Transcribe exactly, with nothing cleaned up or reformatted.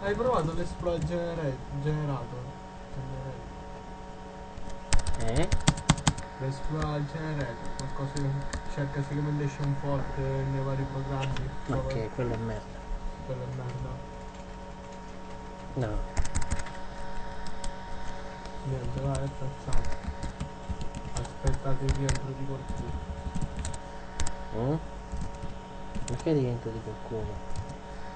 Hai provato l'Exploit genera Generator? Eh? L'Exploit Generator, qualcosa che cerca segmentation fault nei vari programmi. Trova Ok, quello è merda. quella merda. No. Niente, vai, è tazzato. Aspettate il rientro di qualcuno. Mm? Perché rientro di qualcuno?